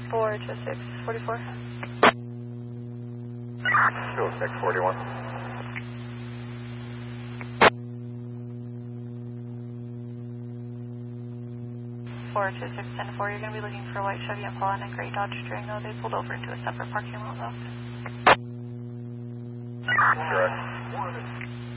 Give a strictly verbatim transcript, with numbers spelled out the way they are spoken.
four two six forty-four. two oh six forty-one. four two six ten four, you're going to be looking for a white Chevy Impala and a gray Dodge Durango. They pulled over into a separate parking lot though. Correct.